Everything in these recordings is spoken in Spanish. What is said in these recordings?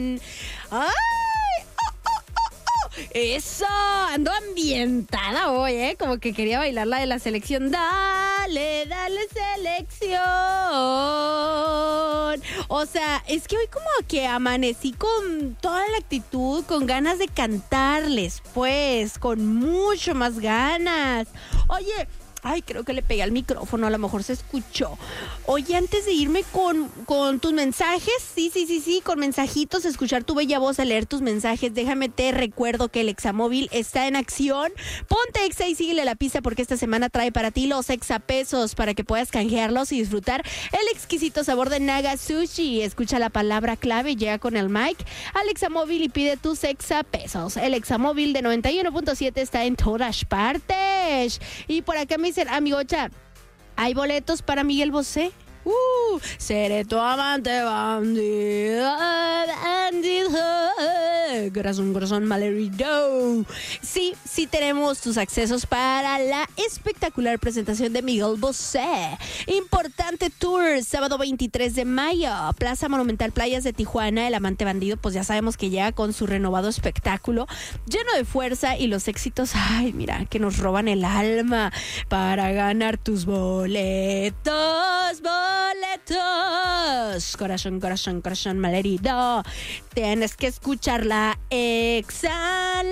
¡Ay! Eso, ando ambientada hoy, como que quería bailar la de la selección. Dale, dale selección. O sea, es que hoy como que amanecí con toda la actitud, con ganas de cantarles, pues, con mucho más ganas. Oye, ay, creo que le pegué al micrófono, a lo mejor se escuchó. Oye, antes de irme con tus mensajes, sí, con mensajitos, escuchar tu bella voz, a leer tus mensajes, déjame te recuerdo que el Examóvil está en acción. Ponte Exa y síguele la pista porque esta semana trae para ti los exapesos para que puedas canjearlos y disfrutar el exquisito sabor de Naga Sushi. Escucha la palabra clave, llega con el mic al Examóvil y pide tus exapesos. El Examóvil de 91.7 está en todas partes. Y por acá me dicen, amigocha, ¿hay boletos para Miguel Bosé? Seré tu amante bandida, corazón malherido. Sí tenemos tus accesos para la espectacular presentación de Miguel Bosé. Importante tour, sábado 23 de mayo, Plaza Monumental Playas de Tijuana. El amante bandido, pues ya sabemos que llega con su renovado espectáculo, lleno de fuerza y los éxitos, ay, mira, que nos roban el alma para ganar tus boletos. Corazón malherido. Tienes que escuchar la Exa.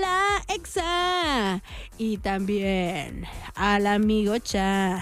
Y también al amigo Cha.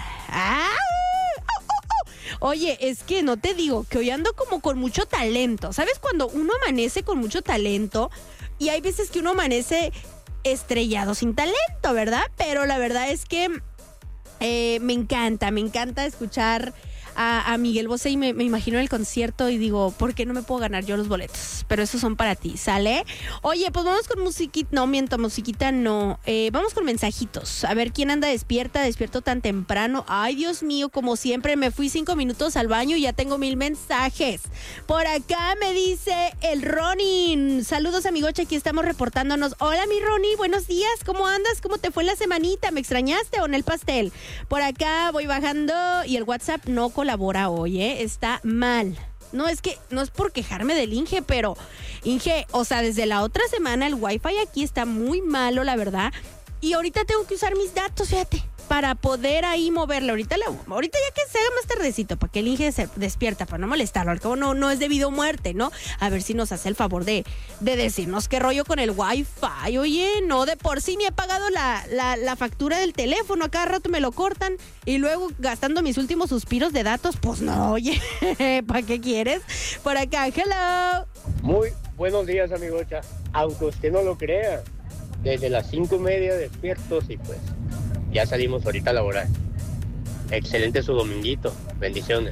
Oye, es que no te digo que hoy ando como con mucho talento. ¿Sabes cuando uno amanece con mucho talento? Y hay veces que uno amanece estrellado sin talento, ¿verdad? Pero la verdad es que me encanta escuchar a Miguel Bosé y me imagino el concierto y digo, ¿por qué no me puedo ganar yo los boletos? Pero esos son para ti, ¿sale? Oye, pues vamos con musiquita, musiquita no, vamos con mensajitos, a ver quién anda despierto tan temprano. Ay, Dios mío, como siempre, me fui 5 minutos al baño y ya tengo 1000 mensajes. Por acá me dice el Ronin, saludos amigocha, aquí estamos reportándonos. Hola mi Ronnie, buenos días, ¿cómo andas? ¿Cómo te fue la semanita? ¿Me extrañaste o en el pastel? Por acá voy bajando y el WhatsApp no colabora hoy, está mal. No es por quejarme del Inge, pero Inge, o sea, desde la otra semana el wifi aquí está muy malo, la verdad. Y ahorita tengo que usar mis datos, fíjate, para poder ahí moverlo. Ahorita ya que se haga más tardecito, para que el Inge se despierta, para no molestarlo. Al cabo no es debido a muerte, ¿no? A ver si nos hace el favor de decirnos qué rollo con el wifi. Oye, no, de por sí ni he pagado la factura del teléfono. A cada rato me lo cortan. Y luego gastando mis últimos suspiros de datos, pues no, oye, ¿para qué quieres? Por acá, hello. Muy buenos días, amigocha. Aunque usted no lo crea, desde las 5:30 despiertos y pues ya salimos ahorita a laborar. Excelente su dominguito. Bendiciones.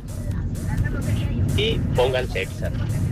Y pónganse Exa.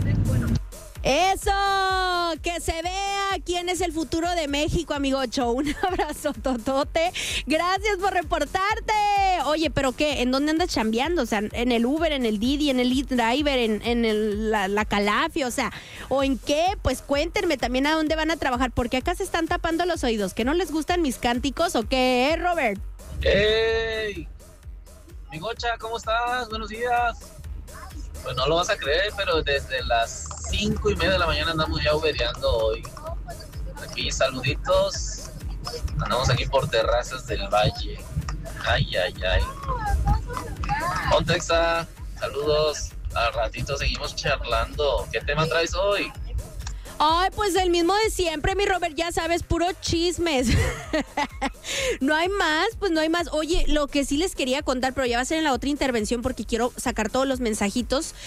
¡Eso! ¡Que se vea quién es el futuro de México, amigocho! Un abrazo totote. Gracias por reportarte. Oye, ¿pero qué? ¿En dónde andas chambeando? O sea, ¿en el Uber, en el Didi, en el Eat Driver, en la Calafia? O sea, ¿o en qué? Pues cuéntenme también a dónde van a trabajar, porque acá se están tapando los oídos. ¿Que no les gustan mis cánticos o qué, Robert? ¡Ey! Migocha, ¿cómo estás? Buenos días. Pues no lo vas a creer, pero desde las 5:30 de la mañana andamos ya ubereando hoy. Aquí, saluditos. Andamos aquí por Terrazas del Valle. Ay. Ponte Exa, saludos. Al ratito seguimos charlando. ¿Qué tema traes hoy? Ay, pues el mismo de siempre, mi Robert, ya sabes, puro chismes. No hay más, pues no hay más. Oye, lo que sí les quería contar, pero ya va a ser en la otra intervención porque quiero sacar todos los mensajitos.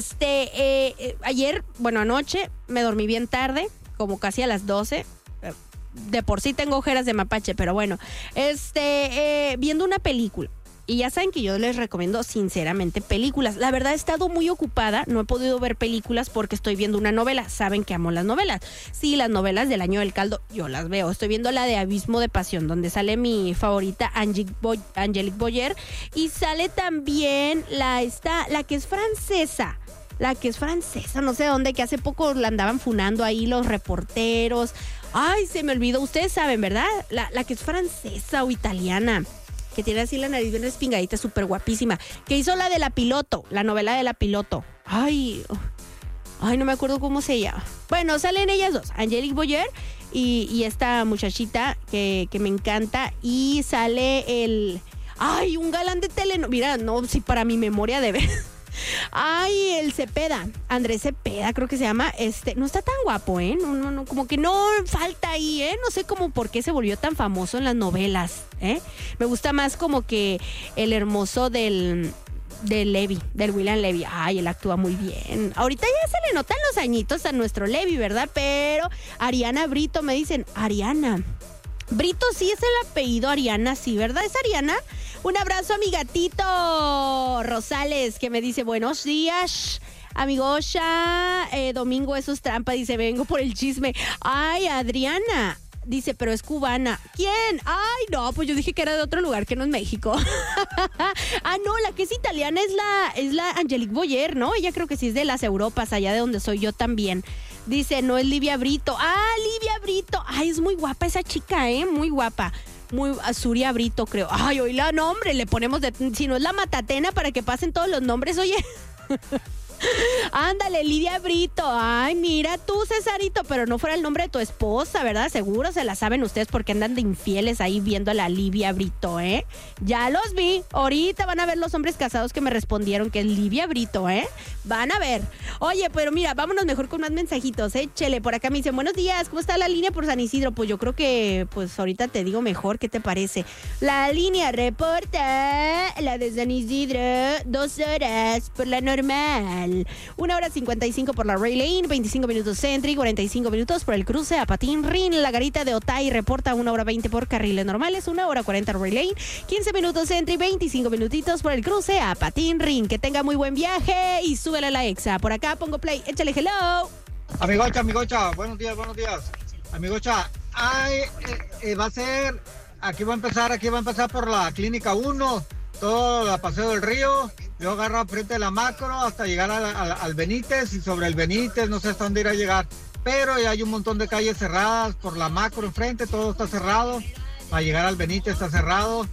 Anoche me dormí bien tarde, como casi a las 12. De por sí tengo ojeras de mapache, pero bueno. Viendo una película. Y ya saben que yo les recomiendo sinceramente películas. La verdad he estado muy ocupada, no he podido ver películas porque estoy viendo una novela. Saben que amo las novelas. Sí, las novelas del Año del Caldo, yo las veo. Estoy viendo la de Abismo de Pasión, donde sale mi favorita Angelique Boyer. Y sale también la que es francesa. No sé dónde, que hace poco la andaban funando ahí los reporteros. Ay, se me olvidó. Ustedes saben, ¿verdad? La que es francesa o italiana, que tiene así la nariz bien respingadita, súper guapísima, que hizo la de La Piloto, la novela de La Piloto. Ay, Ay, no me acuerdo cómo se llama. Bueno, salen ellas dos, Angelique Boyer y esta muchachita que me encanta. Y sale Ay, un galán de telenovela. Mira, no, si para mi memoria de ver. Ay, el Cepeda, Andrés Cepeda creo que se llama, no está tan guapo, no, como que no falta ahí, no sé cómo por qué se volvió tan famoso en las novelas, me gusta más como que el hermoso del Levy, del William Levy. Ay, él actúa muy bien. Ahorita ya se le notan los añitos a nuestro Levy, ¿verdad? Pero Ariana Brito, me dicen, Ariana Brito, sí es el apellido Ariana, sí, ¿verdad? ¿Es Ariana? Un abrazo a mi gatito Rosales, que me dice, buenos días, amigocha. Domingo, eso es trampa, dice, vengo por el chisme. Ay, Adriana, dice, pero es cubana. ¿Quién? Ay, no, pues yo dije que era de otro lugar, que no es México. Ah, no, la que es italiana es la Angelique Boyer, ¿no? Ella creo que sí es de las Europas, allá de donde soy yo también. Dice, no es Livia Brito. Ah, Livia Brito. Ay, es muy guapa esa chica, muy guapa. Muy Zuria Brito, creo. Ay, oíla, nombre, le ponemos si no es la Matatena para que pasen todos los nombres, oye. Ándale, Lidia Brito. Ay, mira tú, Cesarito, pero no fuera el nombre de tu esposa, ¿verdad? Seguro se la saben ustedes porque andan de infieles ahí viendo a la Livia Brito, Ya los vi. Ahorita van a ver los hombres casados que me respondieron que es Livia Brito, Van a ver. Oye, pero mira, vámonos mejor con más mensajitos, Chele, por acá me dicen, buenos días, ¿cómo está la línea por San Isidro? Pues yo creo que, pues ahorita te digo mejor, ¿qué te parece? La línea reporta, la de San Isidro, 2 horas por la normal. 1 hora 55 por la Ray Lane, 25 minutos Centri, 45 minutos por el cruce a Patín Rin. La Garita de Otay reporta 1 hora 20 por carriles normales, 1 hora 40 Ray Lane, 15 minutos Centri, 25 minutitos por el cruce a Patín Rin. Que tenga muy buen viaje y súbele a la Exa. Por acá pongo play, échale hello. Amigocha, buenos días. Amigocha, va a ser, aquí va a empezar por la Clínica 1, todo la Paseo del Río. Yo agarro frente de la Macro hasta llegar al Benítez, y sobre el Benítez no sé hasta dónde irá a llegar, pero ya hay un montón de calles cerradas por la Macro enfrente, todo está cerrado. Para llegar al Benítez está cerrado,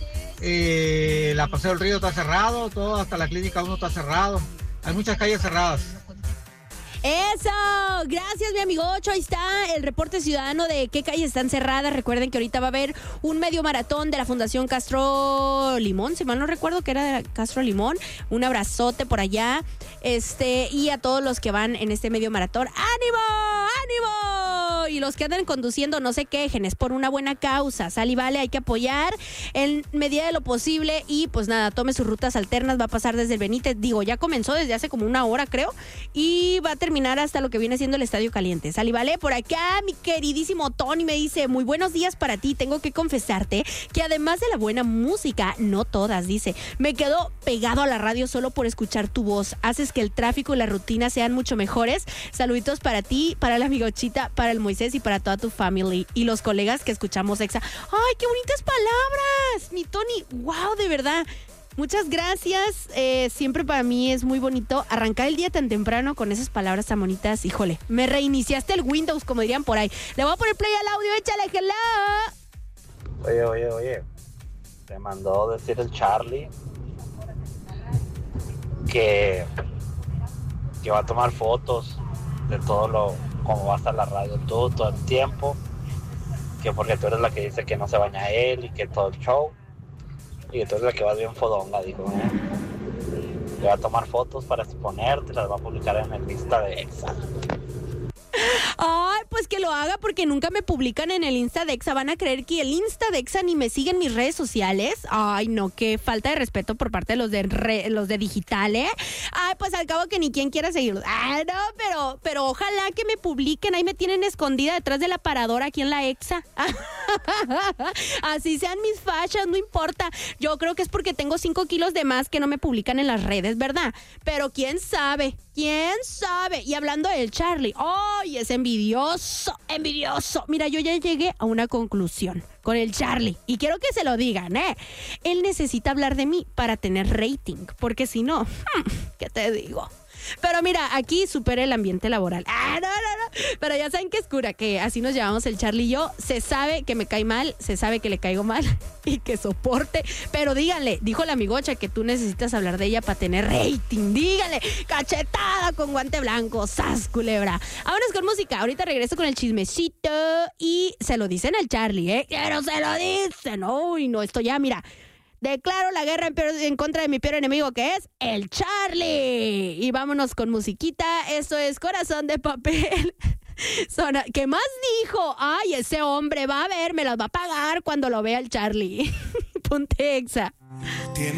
la Paseo del Río está cerrado, todo hasta la Clínica 1 está cerrado. Hay muchas calles cerradas. ¡Eso! Gracias, mi amigo Ocho. Ahí está el reporte ciudadano de qué calles están cerradas. Recuerden que ahorita va a haber un medio maratón de la Fundación Castro Limón, si mal no recuerdo que era de Castro Limón. Un abrazote por allá. Y a todos los que van en este medio maratón, ¡ánimo! ¡Ánimo! Y los que andan conduciendo, no se quejen, es por una buena causa. Sal y vale, hay que apoyar en medida de lo posible. Y pues nada, tome sus rutas alternas. Va a pasar desde el Benítez. Digo, ya comenzó desde hace como 1 hora, creo. Y va a terminar hasta lo que viene siendo el Estadio Caliente. Sal y vale, por acá mi queridísimo Tony me dice, muy buenos días para ti. Tengo que confesarte que además de la buena música, no todas, dice, me quedo pegado a la radio solo por escuchar tu voz. Haces que el tráfico y la rutina sean mucho mejores. Saluditos para ti, para la amigochita, para el Moisés y para toda tu family y los colegas que escuchamos Exa. ¡Ay, qué bonitas palabras! Mi Tony, wow, de verdad. Muchas gracias. Siempre para mí es muy bonito arrancar el día tan temprano con esas palabras tan bonitas. Híjole, me reiniciaste el Windows, como dirían por ahí. Le voy a poner play al audio, échale hello. Oye. Te mandó decir el Charlie que va a tomar fotos de todo cómo va a estar la radio todo el tiempo, que porque tú eres la que dice que no se baña él y que todo el show, y que tú eres la que vas bien fodonga, dijo, que va a tomar fotos para exponerte, las va a publicar en el Insta de Exa. Ay, pues que lo haga porque nunca me publican en el Insta de Exa. Van a creer que el Insta de Exa ni me siguen mis redes sociales. Ay, no, qué falta de respeto por parte de los de digital, Ay, pues al cabo que ni quien quiera seguirlos. Ay, no, pero ojalá que me publiquen. Ahí me tienen escondida detrás del aparador aquí en la Exa. Así sean mis fachas, no importa. Yo creo que es porque tengo 5 kilos de más que no me publican en las redes, ¿verdad? Pero quién sabe. Y hablando del Charlie, ¡ay, es envidioso! Mira, yo ya llegué a una conclusión con el Charlie y quiero que se lo digan, Él necesita hablar de mí para tener rating, porque si no, ¿qué te digo? Pero mira, aquí supera el ambiente laboral. No. Pero ya saben que es cura, que así nos llevamos el Charlie y yo. Se sabe que me cae mal, se sabe que le caigo mal y que soporte. Pero díganle, dijo la amigocha que tú necesitas hablar de ella para tener rating. Díganle, cachetada con guante blanco, sas culebra. Vámonos con música. Ahorita regreso con el chismecito y se lo dicen al Charlie, ¿eh? Pero se lo dicen. Uy, no, esto ya, mira. Declaro la guerra en contra de mi peor enemigo, que es el Charlie. Y vámonos con musiquita. Esto es Corazón de Papel. ¿Qué más dijo? Ay, ese hombre va a ver, me las va a pagar cuando lo vea el Charlie. Ponte Exa. Tiene